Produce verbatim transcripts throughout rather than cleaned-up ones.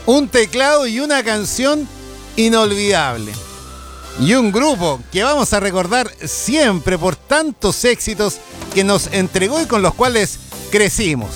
un teclado y una canción inolvidable. Y un grupo que vamos a recordar siempre por tantos éxitos que nos entregó y con los cuales crecimos.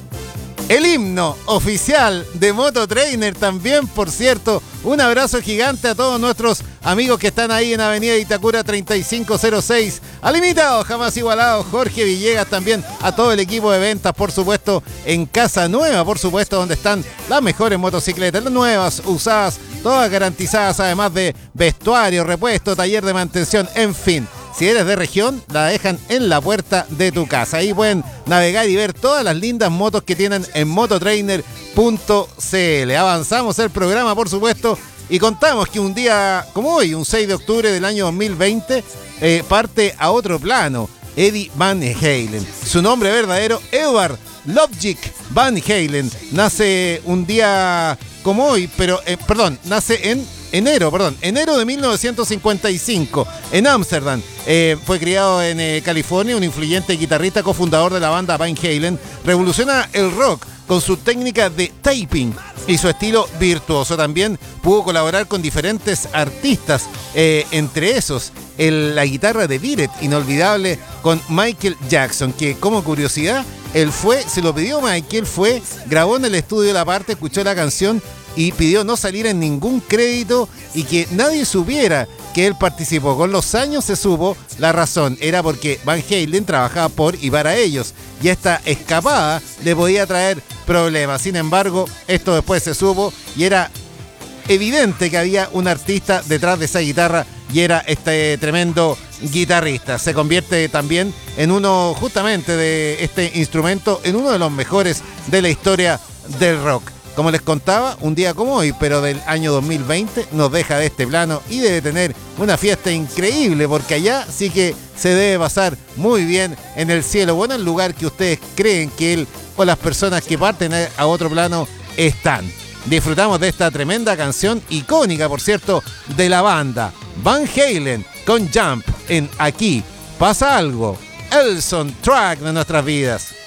El himno oficial de Moto Trainer también, por cierto. Un abrazo gigante a todos nuestros amigos que están ahí en Avenida Itacura treinta y cinco cero seis. Al invitado jamás igualado, Jorge Villegas, también a todo el equipo de ventas, por supuesto, en Casa Nueva, por supuesto, donde están las mejores motocicletas, las nuevas, usadas, todas garantizadas, además de vestuario, repuesto, taller de mantención, en fin. Si eres de región, la dejan en la puerta de tu casa. Ahí pueden navegar y ver todas las lindas motos que tienen en mototrainer punto c l. Avanzamos el programa, por supuesto, y contamos que un día como hoy, un seis de octubre del año dos mil veinte, eh, parte a otro plano Eddie Van Halen. Su nombre verdadero, Edward Ludwig Van Halen. Nace un día como hoy, pero, eh, perdón, nace en... Enero, perdón, enero de mil novecientos cincuenta y cinco, en Ámsterdam. Eh, fue criado en eh, California, un influyente guitarrista, cofundador de la banda Van Halen. Revoluciona el rock con su técnica de taping y su estilo virtuoso. También pudo colaborar con diferentes artistas, eh, entre esos el, la guitarra de Beat It, inolvidable, con Michael Jackson, que como curiosidad, él fue, se lo pidió Michael, fue, grabó en el estudio la parte, escuchó la canción y pidió no salir en ningún crédito y que nadie supiera que él participó. Con los años se supo la razón, era porque Van Halen trabajaba por y para ellos, y esta escapada le podía traer problemas. Sin embargo, esto después se supo y era evidente que había un artista detrás de esa guitarra y era este tremendo guitarrista. Se convierte también en uno justamente de este instrumento, en uno de los mejores de la historia del rock. Como les contaba, un día como hoy, pero del año dos mil veinte, nos deja de este plano y debe tener una fiesta increíble, porque allá sí que se debe pasar muy bien en el cielo, bueno, en el lugar que ustedes creen que él o las personas que parten a otro plano están. Disfrutamos de esta tremenda canción, icónica, por cierto, de la banda Van Halen, con Jump, en Aquí Pasa Algo, el soundtrack de nuestras vidas.